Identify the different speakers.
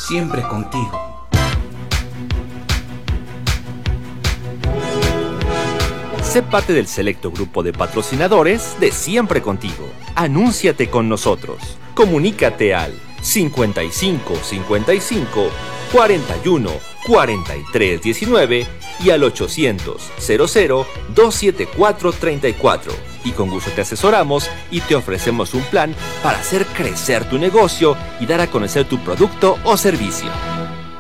Speaker 1: siempre contigo.
Speaker 2: Sé parte del selecto grupo de patrocinadores de Siempre Contigo. Anúnciate con nosotros. Comunícate al 55 55 41 43 19 y al 800 00 274 34. Y con gusto te asesoramos y te ofrecemos un plan para hacer crecer tu negocio y dar a conocer tu producto o servicio.